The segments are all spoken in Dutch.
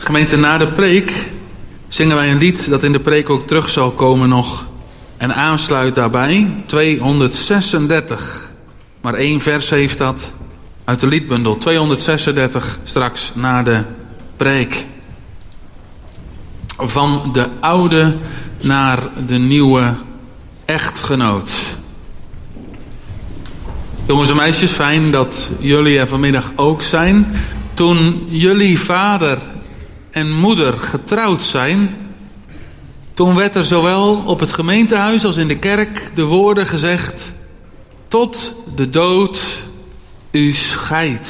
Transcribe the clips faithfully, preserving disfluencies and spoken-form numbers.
Gemeente, na de preek zingen wij een lied dat in de preek ook terug zal komen nog. En aansluit daarbij tweehonderdzesendertig. Maar één vers heeft dat uit de liedbundel. tweehonderdzesendertig straks na de preek. Van de oude naar de nieuwe echtgenoot. Jongens en meisjes, fijn dat jullie er vanmiddag ook zijn. Toen jullie vader en moeder getrouwd zijn, toen werd er zowel op het gemeentehuis als in de kerk de woorden gezegd: tot de dood u scheidt.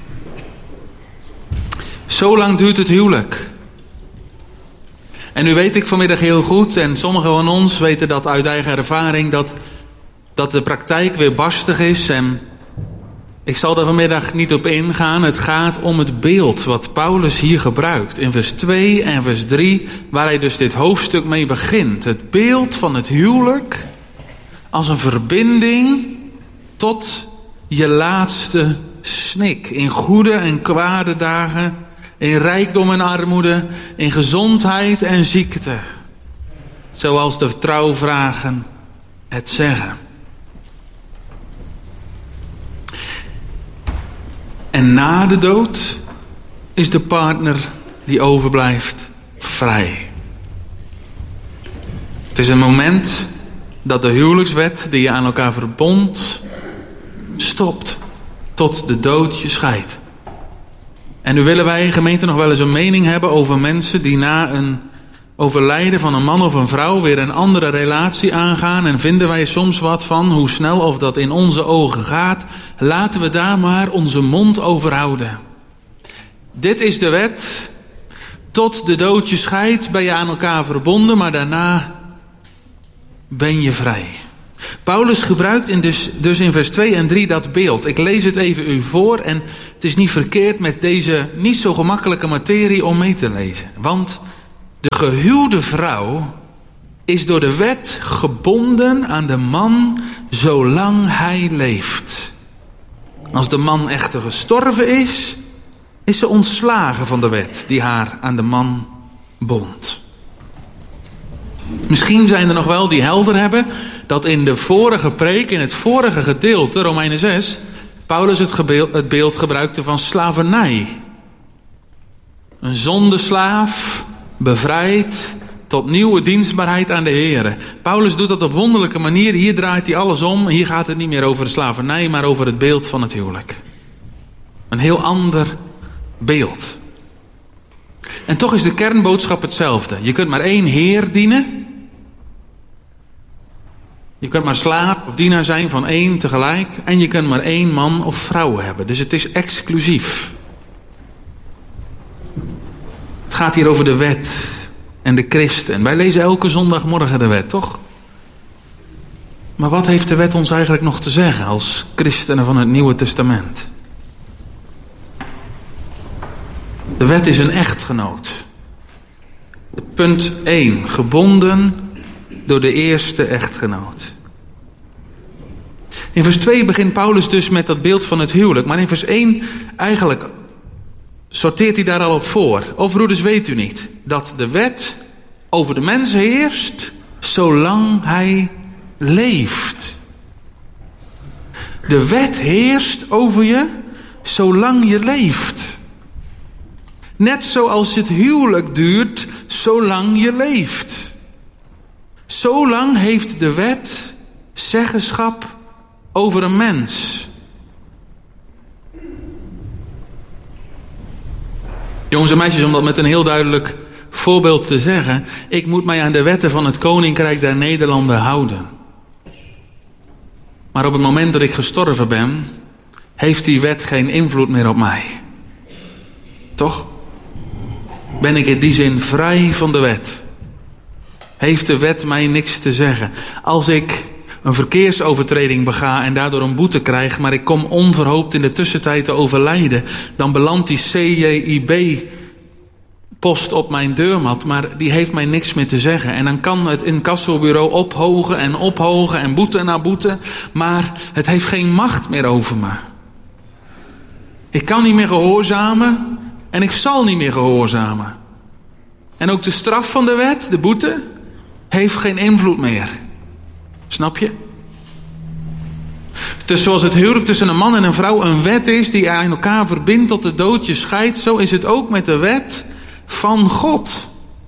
Zo lang duurt het huwelijk. En nu weet ik vanmiddag heel goed, en sommigen van ons weten dat uit eigen ervaring, dat, dat de praktijk weer barstig is. En ik zal daar vanmiddag niet op ingaan. Het gaat om het beeld wat Paulus hier gebruikt. In vers twee en vers drie, waar hij dus dit hoofdstuk mee begint. Het beeld van het huwelijk als een verbinding tot je laatste snik. In goede en kwade dagen, in rijkdom en armoede, in gezondheid en ziekte. Zoals de trouwvragen het zeggen. En na de dood is de partner die overblijft vrij. Het is een moment dat de huwelijkswet die je aan elkaar verbond stopt. Tot de dood je scheidt. En nu willen wij, gemeente, nog wel eens een mening hebben over mensen die na een overlijden van een man of een vrouw weer een andere relatie aangaan. En vinden wij soms wat van hoe snel of dat in onze ogen gaat. Laten we daar maar onze mond over houden. Dit is de wet. Tot de dood je scheidt ben je aan elkaar verbonden, maar daarna ben je vrij. Paulus gebruikt in dus, dus in vers twee en drie dat beeld. Ik lees het even u voor en het is niet verkeerd met deze niet zo gemakkelijke materie om mee te lezen. Want de gehuwde vrouw is door de wet gebonden aan de man zolang hij leeft. Als de man echter gestorven is, is ze ontslagen van de wet die haar aan de man bond. Misschien zijn er nog wel die helder hebben dat in de vorige preek, in het vorige gedeelte, Romeinen zes, Paulus het, gebeeld, het beeld gebruikte van slavernij. Een zondeslaaf, bevrijd tot nieuwe dienstbaarheid aan de Heer. Paulus doet dat op wonderlijke manier. Hier draait hij alles om. Hier gaat het niet meer over de slavernij, maar over het beeld van het huwelijk. Een heel ander beeld. En toch is de kernboodschap hetzelfde. Je kunt maar één Heer dienen. Je kunt maar slaaf of dienaar zijn van één tegelijk. En je kunt maar één man of vrouw hebben. Dus het is exclusief. Het gaat hier over de wet en de christen. Wij lezen elke zondagmorgen de wet, toch? Maar wat heeft de wet ons eigenlijk nog te zeggen als christenen van het Nieuwe Testament? De wet is een echtgenoot. Punt één. Gebonden door de eerste echtgenoot. In vers twee begint Paulus dus met dat beeld van het huwelijk. Maar in vers één eigenlijk sorteert hij daar al op voor. Of broeders, weet u niet dat de wet over de mens heerst zolang hij leeft. De wet heerst over je zolang je leeft. Net zoals het huwelijk duurt zolang je leeft. Zolang heeft de wet zeggenschap over een mens. Jongens en meisjes, om dat met een heel duidelijk voorbeeld te zeggen. Ik moet mij aan de wetten van het Koninkrijk der Nederlanden houden. Maar op het moment dat ik gestorven ben, heeft die wet geen invloed meer op mij. Toch? Ben ik in die zin vrij van de wet? Heeft de wet mij niks te zeggen? Als ik een verkeersovertreding bega en daardoor een boete krijg, maar ik kom onverhoopt in de tussentijd te overlijden, dan belandt die C J I B-post op mijn deurmat, maar die heeft mij niks meer te zeggen. En dan kan het incassobureau ophogen en ophogen en boete na boete, maar het heeft geen macht meer over me. Ik kan niet meer gehoorzamen en ik zal niet meer gehoorzamen. En ook de straf van de wet, de boete, heeft geen invloed meer. Snap je? Dus zoals het huwelijk tussen een man en een vrouw een wet is die aan elkaar verbindt tot de dood je scheidt, zo is het ook met de wet van God.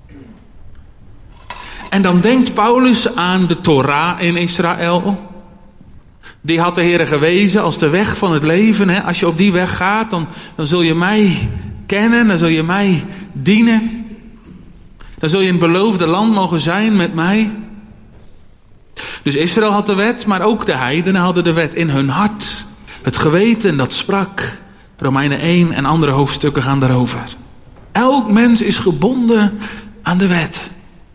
En dan denkt Paulus aan de Torah in Israël. Die had de Heer gewezen als de weg van het leven. Hè? Als je op die weg gaat, dan, dan zul je mij kennen, dan zul je mij dienen. Dan zul je in het beloofde land mogen zijn met mij. Dus Israël had de wet, maar ook de heidenen hadden de wet in hun hart. Het geweten dat sprak. Romeinen één en andere hoofdstukken gaan daarover. Elk mens is gebonden aan de wet.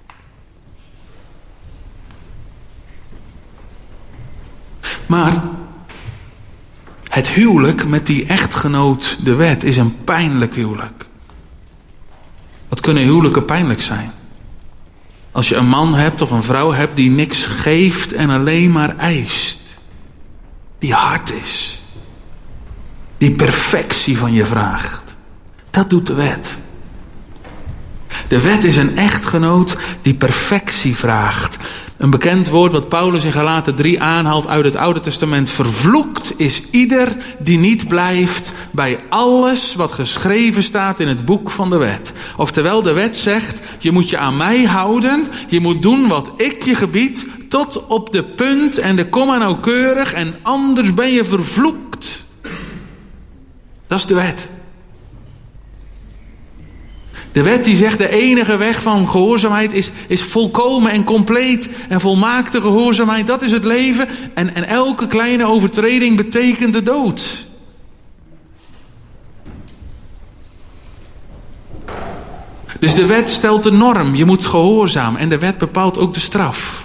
Maar het huwelijk met die echtgenoot, de wet, is een pijnlijk huwelijk. Wat kunnen huwelijken pijnlijk zijn? Als je een man hebt of een vrouw hebt die niks geeft en alleen maar eist. Die hard is. Die perfectie van je vraagt. Dat doet de wet. De wet is een echtgenoot die perfectie vraagt. Een bekend woord wat Paulus in Galaten drie aanhaalt uit het Oude Testament. Vervloekt is ieder die niet blijft bij alles wat geschreven staat in het boek van de wet. Oftewel, de wet zegt, je moet je aan mij houden. Je moet doen wat ik je gebied, tot op de punt en de komma nauwkeurig. En anders ben je vervloekt. Dat is de wet. De wet die zegt de enige weg van gehoorzaamheid is, is volkomen en compleet en volmaakte gehoorzaamheid. Dat is het leven. En, en elke kleine overtreding betekent de dood. Dus de wet stelt de norm. Je moet gehoorzamen. En de wet bepaalt ook de straf.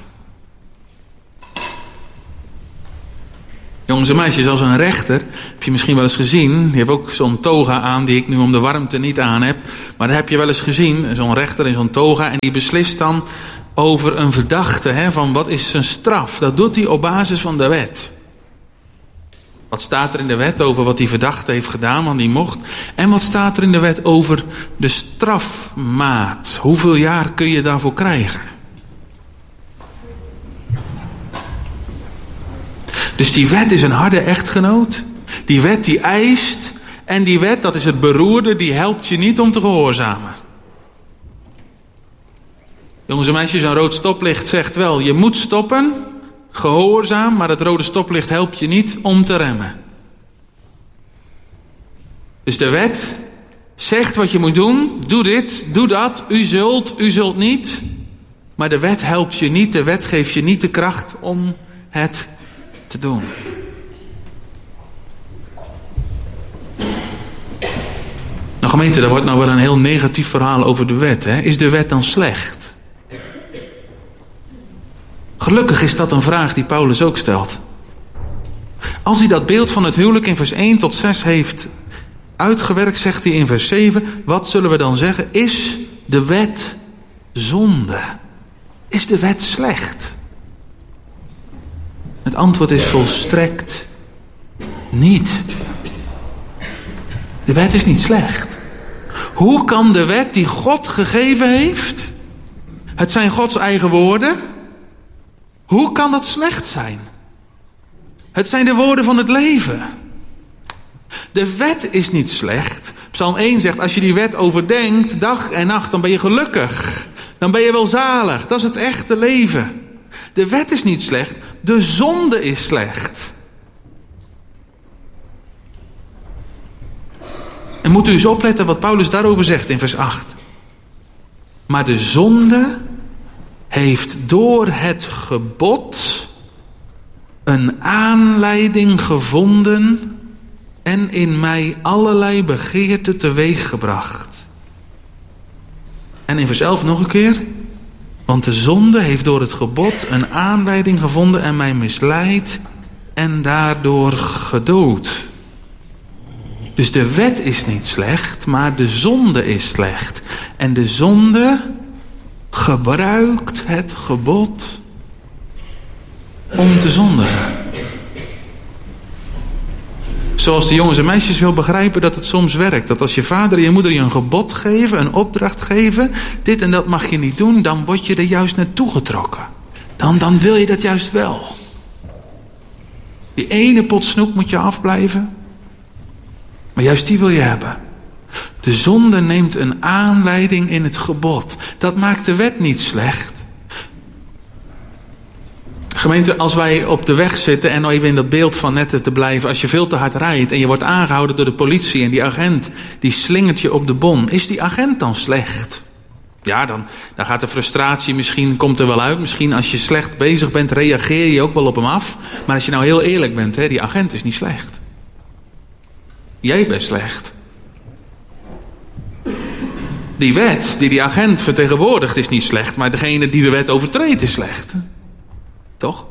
Jongens en meisjes, als een rechter, heb je misschien wel eens gezien. Die heeft ook zo'n toga aan die ik nu om de warmte niet aan heb. Maar dat heb je wel eens gezien. Zo'n rechter in zo'n toga. En die beslist dan over een verdachte. Hè, van wat is zijn straf. Dat doet hij op basis van de wet. Wat staat er in de wet over wat die verdachte heeft gedaan. Want die mocht. En wat staat er in de wet over de strafmaat. Hoeveel jaar kun je daarvoor krijgen. Dus die wet is een harde echtgenoot. Die wet die eist. En die wet, dat is het beroerde, die helpt je niet om te gehoorzamen. Jongens en meisjes, een rood stoplicht zegt wel, je moet stoppen. Gehoorzaam, maar het rode stoplicht helpt je niet om te remmen. Dus de wet zegt wat je moet doen. Doe dit, doe dat. U zult, u zult niet. Maar de wet helpt je niet. De wet geeft je niet de kracht om het te doen. Nou gemeente, daar wordt nou wel een heel negatief verhaal over de wet. Hè? Is de wet dan slecht? Gelukkig is dat een vraag die Paulus ook stelt. Als hij dat beeld van het huwelijk in vers één tot zes heeft uitgewerkt, zegt hij in vers zeven, wat zullen we dan zeggen? Is de wet zonde? Is de wet slecht? Het antwoord is volstrekt niet. De wet is niet slecht. Hoe kan de wet die God gegeven heeft, het zijn Gods eigen woorden, hoe kan dat slecht zijn? Het zijn de woorden van het leven. De wet is niet slecht. Psalm één zegt, als je die wet overdenkt, dag en nacht, dan ben je gelukkig. Dan ben je wel zalig. Dat is het echte leven. De wet is niet slecht, de zonde is slecht. En moet u eens opletten wat Paulus daarover zegt in vers acht. Maar de zonde heeft door het gebod een aanleiding gevonden en in mij allerlei begeerten teweeggebracht. En in vers elf nog een keer. Want de zonde heeft door het gebod een aanleiding gevonden en mij misleid en daardoor gedood. Dus de wet is niet slecht, maar de zonde is slecht. En de zonde gebruikt het gebod om te zondigen. zoals de jongens en meisjes wil begrijpen dat het soms werkt. Dat als je vader en je moeder je een gebod geven, een opdracht geven, dit en dat mag je niet doen, dan word je er juist naartoe getrokken. Dan, dan wil je dat juist wel. Die ene pot snoep moet je afblijven, maar juist die wil je hebben. De zonde neemt een aanleiding in het gebod. Dat maakt de wet niet slecht. Gemeente, als wij op de weg zitten en even in dat beeld van net te blijven. Als je veel te hard rijdt en je wordt aangehouden door de politie en die agent die slingert je op de bon. Is die agent dan slecht? Ja, dan, dan gaat de frustratie misschien, komt er wel uit. Misschien als je slecht bezig bent reageer je ook wel op hem af. Maar als je nou heel eerlijk bent, hè, die agent is niet slecht. Jij bent slecht. Die wet die die agent vertegenwoordigt is niet slecht. Maar degene die de wet overtreedt is slecht. Toch?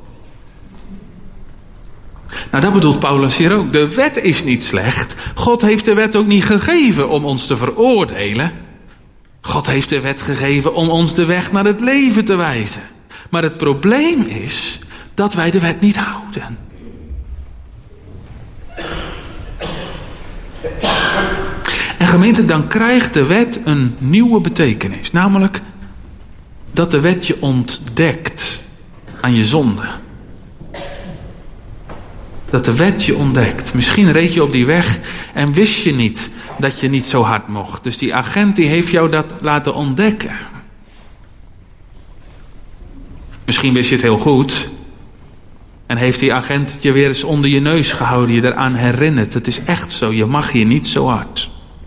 Nou, dat bedoelt Paulus hier ook. De wet is niet slecht. God heeft de wet ook niet gegeven om ons te veroordelen. God heeft de wet gegeven om ons de weg naar het leven te wijzen. Maar het probleem is dat wij de wet niet houden. En gemeente, dan krijgt de wet een nieuwe betekenis. Namelijk dat de wet je ontdekt aan je zonde. Dat de wet je ontdekt. Misschien reed je op die weg en wist je niet dat je niet zo hard mocht. Dus die agent die heeft jou dat laten ontdekken. Misschien wist je het heel goed. En heeft die agent je weer eens onder je neus gehouden. Je eraan herinnerd. Het is echt zo. Je mag hier niet zo hard.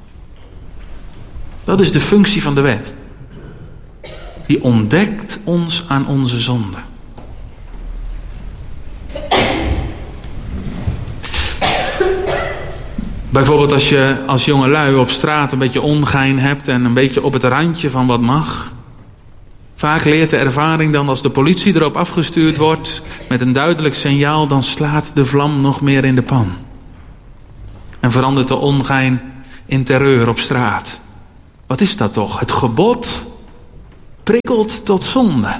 Dat is de functie van de wet. Die ontdekt ons aan onze zonde. Bijvoorbeeld als je als jongelui op straat een beetje ongein hebt en een beetje op het randje van wat mag. Vaak leert de ervaring dan als de politie erop afgestuurd wordt met een duidelijk signaal, dan slaat de vlam nog meer in de pan. En verandert de ongein in terreur op straat. Wat is dat toch? Het gebod prikkelt tot zonde.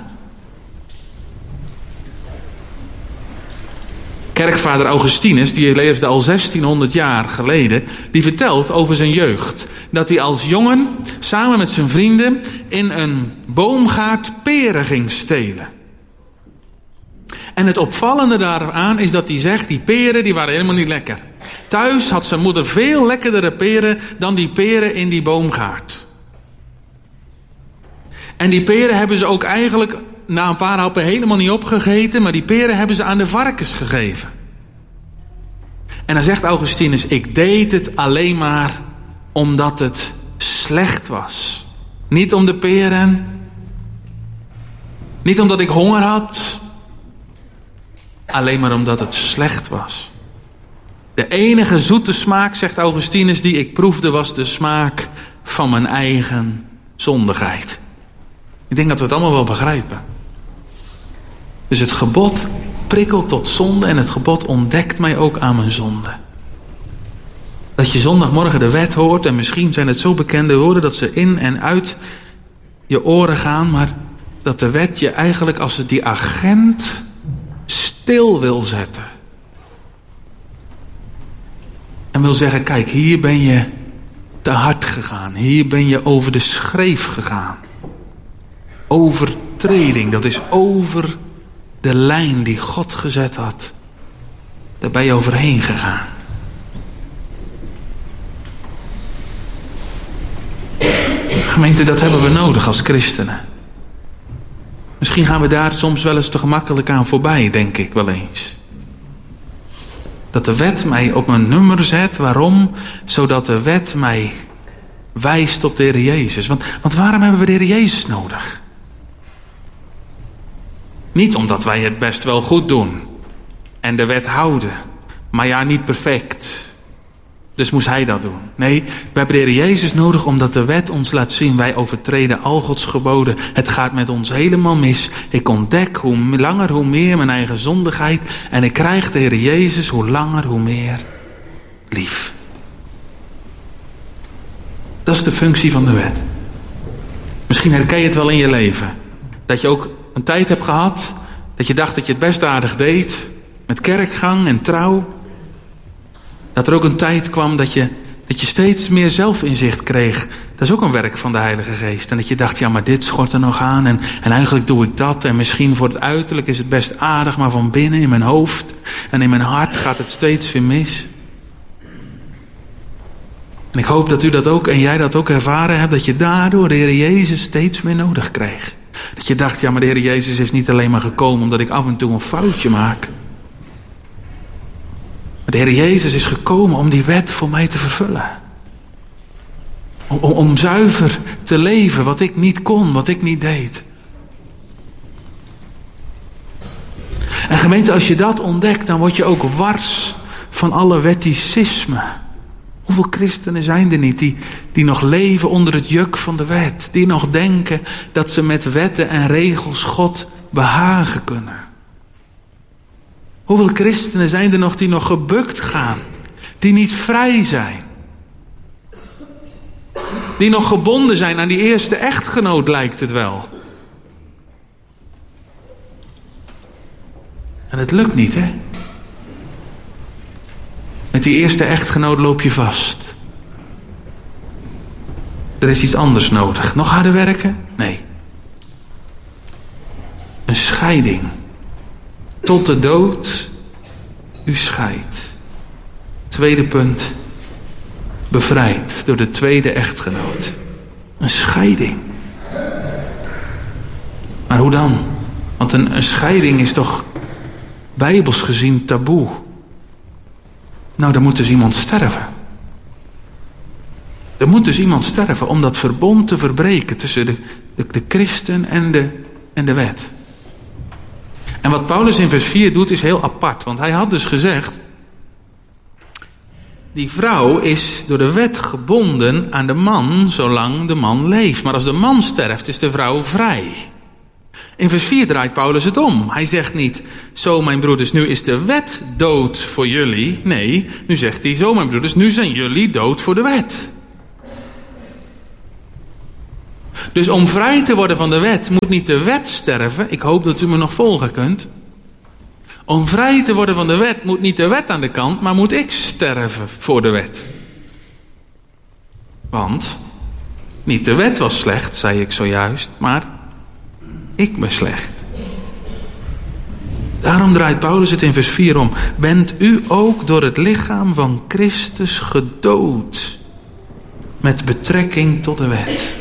Kerkvader Augustinus, die leefde al zestienhonderd jaar geleden, die vertelt over zijn jeugd. Dat hij als jongen samen met zijn vrienden in een boomgaard peren ging stelen. En het opvallende daaraan is dat hij zegt, die peren die waren helemaal niet lekker. Thuis had zijn moeder veel lekkerdere peren dan die peren in die boomgaard. En die peren hebben ze ook eigenlijk na een paar happen helemaal niet opgegeten, maar die peren hebben ze aan de varkens gegeven. En dan zegt Augustinus, ik deed het alleen maar omdat het slecht was. Niet om de peren. Niet omdat ik honger had. Alleen maar omdat het slecht was. De enige zoete smaak, zegt Augustinus, die ik proefde was de smaak van mijn eigen zondigheid. Ik denk dat we het allemaal wel begrijpen. Dus het gebod prikkelt tot zonde en het gebod ontdekt mij ook aan mijn zonde. Dat je zondagmorgen de wet hoort en misschien zijn het zo bekende woorden dat ze in en uit je oren gaan, maar dat de wet je eigenlijk als het die agent stil wil zetten. En wil zeggen, kijk, hier ben je te hard gegaan. Hier ben je over de schreef gegaan. Overtreding, dat is over de lijn die God gezet had. Daar ben je overheen gegaan. Gemeente, dat hebben we nodig als christenen. Misschien gaan we daar soms wel eens te gemakkelijk aan voorbij, denk ik wel eens. Dat de wet mij op mijn nummer zet. Waarom? Zodat de wet mij wijst op de Heer Jezus. Want, want waarom hebben we de Heer Jezus nodig? Niet omdat wij het best wel goed doen. En de wet houden. Maar ja, niet perfect. Dus moest hij dat doen. Nee, we hebben de Heer Jezus nodig omdat de wet ons laat zien. Wij overtreden al Gods geboden. Het gaat met ons helemaal mis. Ik ontdek hoe langer hoe meer mijn eigen zondigheid. En ik krijg de Heer Jezus hoe langer hoe meer lief. Dat is de functie van de wet. Misschien herken je het wel in je leven. Dat je ook een tijd hebt gehad. Dat je dacht dat je het best aardig deed. Met kerkgang en trouw. Dat er ook een tijd kwam dat je, dat je steeds meer zelfinzicht kreeg. Dat is ook een werk van de Heilige Geest. En dat je dacht, ja, maar dit schort er nog aan. En, en eigenlijk doe ik dat. En misschien voor het uiterlijk is het best aardig. Maar van binnen in mijn hoofd en in mijn hart gaat het steeds weer mis. En ik hoop dat u dat ook en jij dat ook ervaren hebt. Dat je daardoor de Heer Jezus steeds meer nodig kreeg. Dat je dacht, ja, maar de Heer Jezus is niet alleen maar gekomen omdat ik af en toe een foutje maak. Maar de Heer Jezus is gekomen om die wet voor mij te vervullen. Om, om, om zuiver te leven wat ik niet kon, wat ik niet deed. En gemeente, als je dat ontdekt, dan word je ook wars van alle wetticisme. Hoeveel christenen zijn er niet die, die nog leven onder het juk van de wet? Die nog denken dat ze met wetten en regels God behagen kunnen. Hoeveel christenen zijn er nog die nog gebukt gaan? Die niet vrij zijn? Die nog gebonden zijn aan die eerste echtgenoot, lijkt het wel. En het lukt niet, hè? Met die eerste echtgenoot loop je vast. Er is iets anders nodig. Nog harder werken? Nee. Een scheiding. Tot de dood u scheidt. Tweede punt. Bevrijd door de tweede echtgenoot. Een scheiding. Maar hoe dan? Want een, een scheiding is toch bijbels gezien taboe. Nou, dan moet dus iemand sterven. Er moet dus iemand sterven om dat verbond te verbreken tussen de, de, de christen en de, en de wet. En wat Paulus in vers vier doet is heel apart. Want hij had dus gezegd, die vrouw is door de wet gebonden aan de man zolang de man leeft. Maar als de man sterft is de vrouw vrij. In vers vier draait Paulus het om. Hij zegt niet, zo mijn broeders, nu is de wet dood voor jullie. Nee, nu zegt hij, zo mijn broeders, nu zijn jullie dood voor de wet. Dus om vrij te worden van de wet moet niet de wet sterven. Ik hoop dat u me nog volgen kunt. Om vrij te worden van de wet moet niet de wet aan de kant, maar moet ik sterven voor de wet. Want niet de wet was slecht, zei ik zojuist, maar ik ben slecht. Daarom draait Paulus het in vers vier om. Bent u ook door het lichaam van Christus gedood met betrekking tot de wet?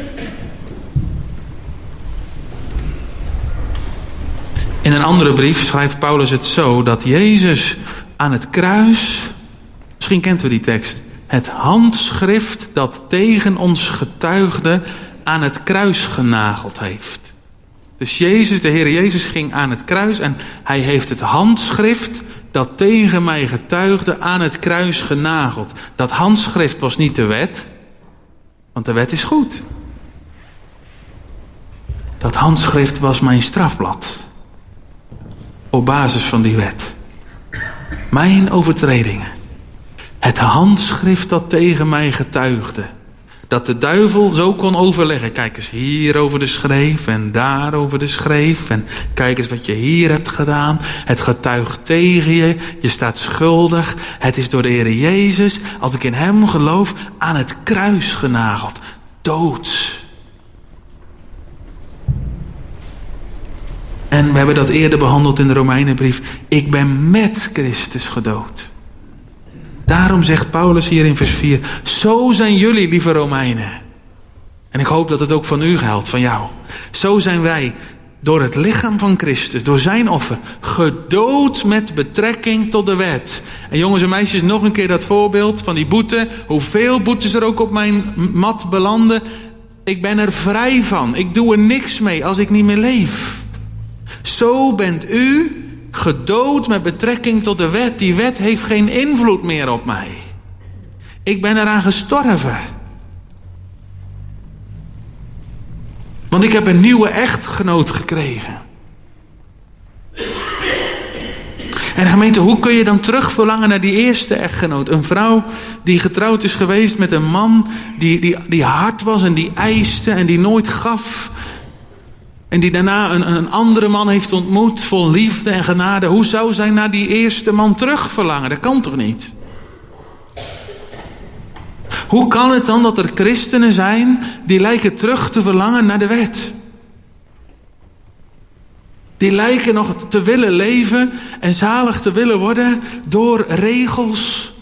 In een andere brief schrijft Paulus het zo dat Jezus aan het kruis, misschien kent u die tekst, het handschrift dat tegen ons getuigde aan het kruis genageld heeft. Dus Jezus, de Heer Jezus ging aan het kruis en hij heeft het handschrift dat tegen mij getuigde aan het kruis genageld. Dat handschrift was niet de wet, want de wet is goed. Dat handschrift was mijn strafblad. Op basis van die wet. Mijn overtredingen. Het handschrift dat tegen mij getuigde. Dat de duivel zo kon overleggen. Kijk eens hier over de schreef en daar over de schreef. En kijk eens wat je hier hebt gedaan. Het getuigt tegen je. Je staat schuldig. Het is door de Heer Jezus, als ik in hem geloof, aan het kruis genageld. Dood. En we hebben dat eerder behandeld in de Romeinenbrief. Ik ben met Christus gedood. Daarom zegt Paulus hier in vers vier. Zo zijn jullie, lieve Romeinen. En ik hoop dat het ook van u geldt, van jou. Zo zijn wij door het lichaam van Christus, door zijn offer, gedood met betrekking tot de wet. En jongens en meisjes, nog een keer dat voorbeeld van die boete. Hoeveel boetes er ook op mijn mat belanden. Ik ben er vrij van. Ik doe er niks mee als ik niet meer leef. Zo bent u gedood met betrekking tot de wet. Die wet heeft geen invloed meer op mij. Ik ben eraan gestorven. Want ik heb een nieuwe echtgenoot gekregen. En gemeente, hoe kun je dan terugverlangen naar die eerste echtgenoot? Een vrouw die getrouwd is geweest met een man die, die, die hard was en die eiste en die nooit gaf. En die daarna een, een andere man heeft ontmoet, vol liefde en genade. Hoe zou zij naar die eerste man terugverlangen? Dat kan toch niet? Hoe kan het dan dat er christenen zijn die lijken terug te verlangen naar de wet? Die lijken nog te willen leven en zalig te willen worden door regels.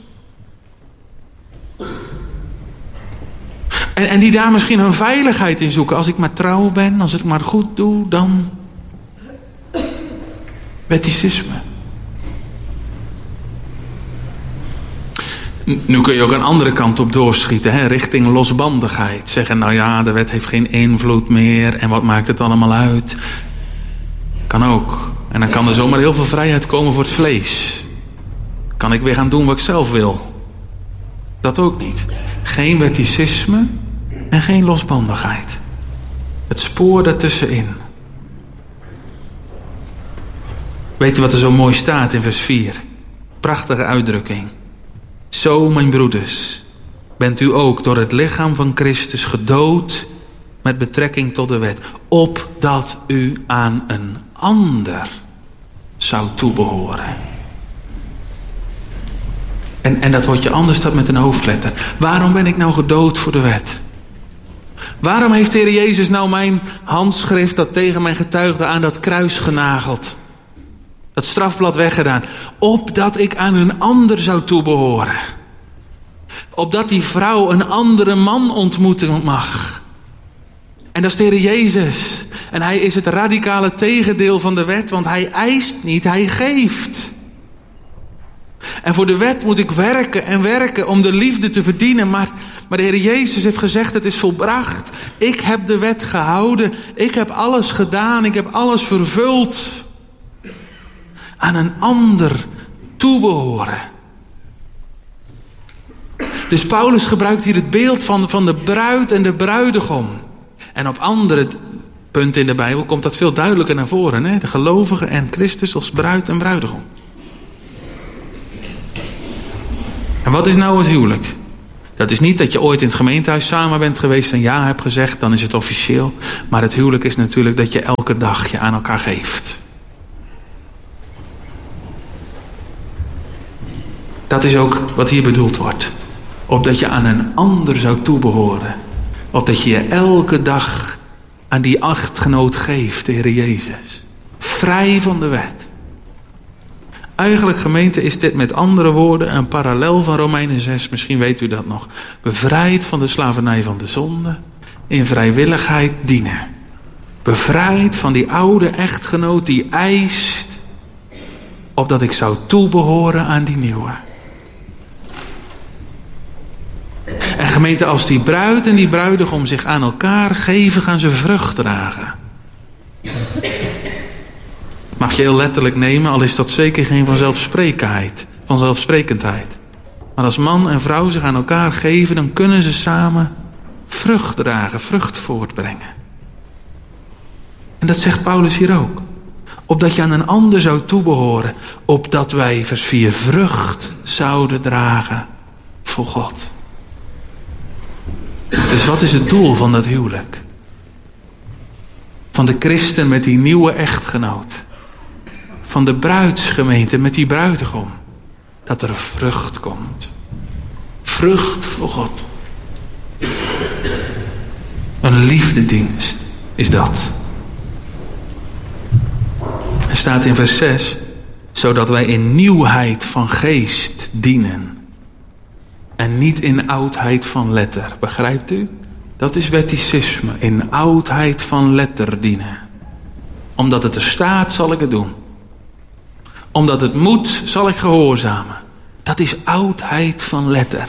En, en die daar misschien hun veiligheid in zoeken. Als ik maar trouw ben, als ik maar goed doe, dan... Wetticisme. Nu kun je ook een andere kant op doorschieten, hè, richting losbandigheid. Zeggen, nou ja, de wet heeft geen invloed meer en wat maakt het allemaal uit? Kan ook. En dan kan er zomaar heel veel vrijheid komen voor het vlees. Kan ik weer gaan doen wat ik zelf wil? Dat ook niet. Geen wetticisme en geen losbandigheid. Het spoor daartussenin. Weet je wat er zo mooi staat in vers vier? Prachtige uitdrukking. Zo, mijn broeders, bent u ook door het lichaam van Christus gedood met betrekking tot de wet, opdat u aan een ander zou toebehoren. En, en dat woordje anders staat met een hoofdletter. Waarom ben ik nou gedood voor de wet? Waarom heeft de Heer Jezus nou mijn handschrift dat tegen mij getuigde aan dat kruis genageld? Dat strafblad weggedaan. Opdat ik aan een ander zou toebehoren. Opdat die vrouw een andere man ontmoeten mag. En dat is de Heer Jezus. En hij is het radicale tegendeel van de wet. Want hij eist niet, hij geeft. En voor de wet moet ik werken en werken om de liefde te verdienen. Maar, maar de Heer Jezus heeft gezegd, het is volbracht. Ik heb de wet gehouden. Ik heb alles gedaan. Ik heb alles vervuld. Aan een ander toebehoren. Dus Paulus gebruikt hier het beeld van, van de bruid en de bruidegom. En op andere punten in de Bijbel komt dat veel duidelijker naar voren. Hè? De gelovigen en Christus als bruid en bruidegom. En wat is nou het huwelijk? Dat is niet dat je ooit in het gemeentehuis samen bent geweest en ja hebt gezegd, dan is het officieel. Maar het huwelijk is natuurlijk dat je elke dag je aan elkaar geeft. Dat is ook wat hier bedoeld wordt. Opdat je aan een ander zou toebehoren. Opdat je je elke dag aan die echtgenoot geeft, de Heer Jezus. Vrij van de wet. Eigenlijk, gemeente, is dit met andere woorden een parallel van Romeinen zes. Misschien weet u dat nog. Bevrijd van de slavernij van de zonde. In vrijwilligheid dienen. Bevrijd van die oude echtgenoot die eist. Opdat ik zou toebehoren aan die nieuwe. En gemeente, als die bruid en die bruidegom zich aan elkaar geven, gaan ze vrucht dragen. Mag je heel letterlijk nemen, al is dat zeker geen vanzelfsprekendheid. vanzelfsprekendheid. Maar als man en vrouw zich aan elkaar geven, dan kunnen ze samen vrucht dragen, vrucht voortbrengen. En dat zegt Paulus hier ook. Opdat je aan een ander zou toebehoren, opdat wij, vers vier, vrucht zouden dragen voor God. Dus wat is het doel van dat huwelijk? Van de christen met die nieuwe echtgenoot. Van de bruidsgemeente met die bruidegom. Dat er vrucht komt. Vrucht voor God. Een liefdedienst is dat. Er staat in vers zes. Zodat wij in nieuwheid van geest dienen. En niet in oudheid van letter. Begrijpt u? Dat is wetticisme. In oudheid van letter dienen. Omdat het er staat, zal ik het doen. Omdat het moet, zal ik gehoorzamen. Dat is oudheid van letter.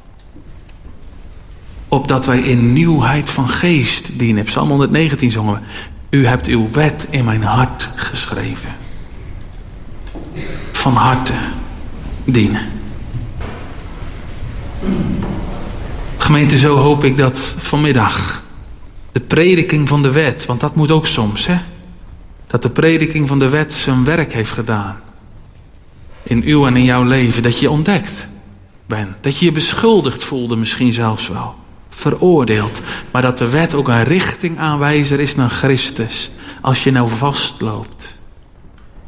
Opdat wij in nieuwheid van geest dienen. Psalm honderdnegentien zongen we. U hebt uw wet in mijn hart geschreven. Van harte dienen. Gemeente, zo hoop ik dat vanmiddag de prediking van de wet, want dat moet ook soms, hè? Dat de prediking van de wet zijn werk heeft gedaan. In uw en in jouw leven. Dat je ontdekt bent. Dat je je beschuldigd voelde misschien zelfs wel. Veroordeeld. Maar dat de wet ook een richtingaanwijzer is naar Christus. Als je nou vastloopt.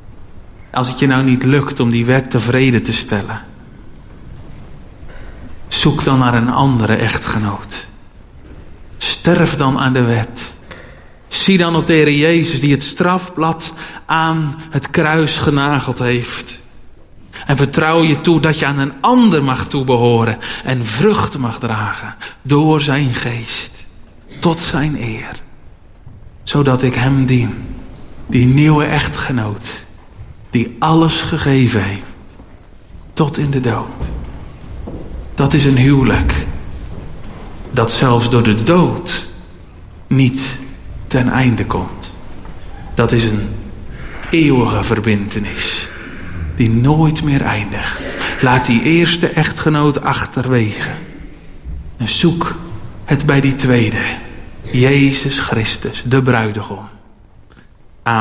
Als het je nou niet lukt om die wet tevreden te stellen. Zoek dan naar een andere echtgenoot. Sterf dan aan de wet. Zie dan op de Heer Jezus die het strafblad aan het kruis genageld heeft. En vertrouw je toe dat je aan een ander mag toebehoren en vruchten mag dragen door zijn geest. Tot zijn eer. Zodat ik hem dien. Die nieuwe echtgenoot. Die alles gegeven heeft. Tot in de dood. Dat is een huwelijk. Dat zelfs door de dood niet ten einde komt. Dat is een eeuwige verbintenis. Die nooit meer eindigt. Laat die eerste echtgenoot achterwege. En zoek het bij die tweede. Jezus Christus, de bruidegom.